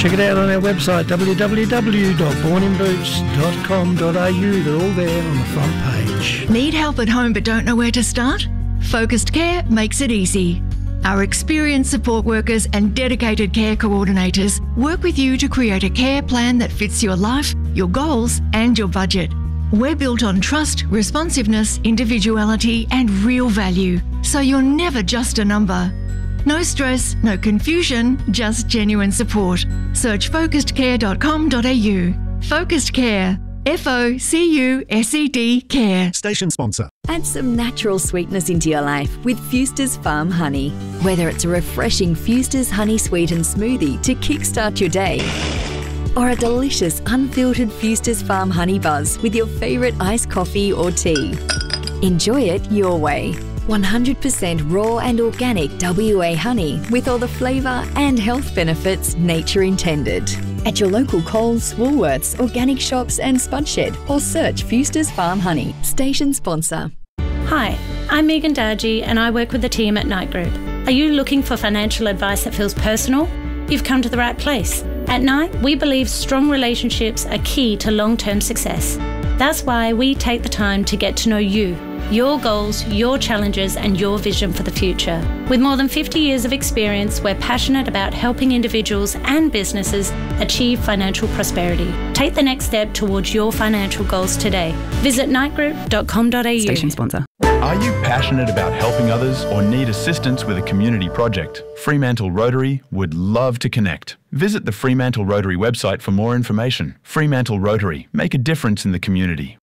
Check it out on our website, www.borninboots.com.au. They're all there on the front page. Need help at home but don't know where to start? Focused Care makes it easy. Our experienced support workers and dedicated care coordinators work with you to create a care plan that fits your life, your goals and your budget. We're built on trust, responsiveness, individuality and real value, so you're never just a number. No stress, no confusion, just genuine support. Search focusedcare.com.au. Focused Care. FOCUSED Care. Station sponsor. Add some natural sweetness into your life with Fuster's Farm Honey. Whether it's a refreshing Fuster's Honey Sweetened smoothie to kickstart your day, or a delicious unfiltered Fuster's Farm Honey Buzz with your favourite iced coffee or tea. Enjoy it your way. 100% raw and organic WA honey with all the flavour and health benefits nature intended. At your local Coles, Woolworths, organic shops and Spud Shed, or search Fuster's Farm Honey. Station sponsor. Hi, I'm Megan Dargy and I work with the team at Knight Group. Are you looking for financial advice that feels personal? You've come to the right place. At Knight, we believe strong relationships are key to long-term success. That's why we take the time to get to know you, your goals, your challenges and your vision for the future. With more than 50 years of experience, we're passionate about helping individuals and businesses achieve financial prosperity. Take the next step towards your financial goals today. Visit knightgroup.com.au. Station sponsor. Are you passionate about helping others or need assistance with a community project? Fremantle Rotary would love to connect. Visit the Fremantle Rotary website for more information. Fremantle Rotary. Make a difference in the community.